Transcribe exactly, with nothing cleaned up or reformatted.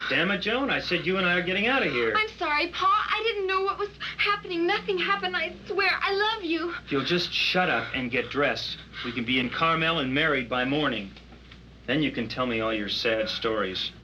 Damn it, Joan, I said you and I are getting out of here. I'm sorry, Pa. I didn't know what was happening. Nothing happened, I swear. I love you. If you'll just shut up and get dressed, we can be in Carmel and married by morning. Then you can tell me all your sad stories.